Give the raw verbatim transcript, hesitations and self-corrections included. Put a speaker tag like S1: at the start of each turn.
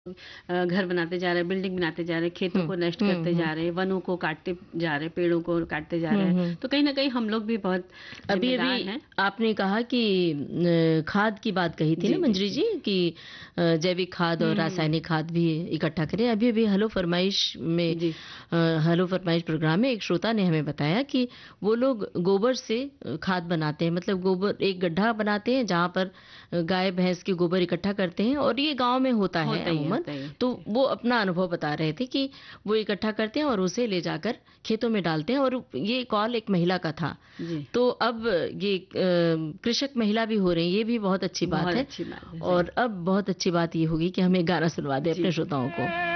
S1: अ, घर बनाते जा रहे हैं, बिल्डिंग बनाते जा रहे हैं, खेतों
S2: हुँ,
S1: को नष्ट
S2: हुँ,
S1: करते
S2: हुँ।
S1: जा रहे हैं, वनों को काटते जा रहे हैं, पेड़ों को काटते जा रहे
S2: हुँ,
S1: हैं।
S2: हुँ।
S1: तो कहीं न कहीं हम लोग भी बहुत
S2: अभी-अभी
S1: ज़िम्मेदार हैं।
S2: आपने कहा कि अ, खाद की बात कही थी ना
S1: जी, जी,
S2: मंजरी
S1: जी।
S2: जी कि अ, जैविक खाद और
S1: हुँ,
S2: रासायनिक खाद भी इकट्ठा करें। अभी-अभी हेलो फरमाइश में
S1: जी।
S2: अ, हेलो फरमाइश प्रोग्राम में एक श्रोता ने हमें बताया कि वो लोग गोबर से अ, खाद बनाते हैं। मतलब गोबर एक गड्ढा बनाते हैं जहाँ पर अ, गाय भैंस की गोबर इकट्ठा करते हैं और ये गाँव में होता है
S1: होता ही है,
S2: अमूमन।
S1: होता ही है।
S2: तो
S1: जी,
S2: वो अपना अनुभव बता रहे थे कि वो इकट्ठा करते हैं और उसे ले जाकर खेतों में डालते हैं और ये कॉल एक महिला का था।
S1: जी।
S2: तो अब ये अ, कृषक महिला भी हो रही है, ये भी बहुत अच्छी बात
S1: बहुत
S2: है
S1: अच्छी बात है, सही।
S2: और अब बहुत अच्छी बात ये होगी कि हम एक गाना सुनवा दें
S1: जी।
S2: अपने श्रोताओं को।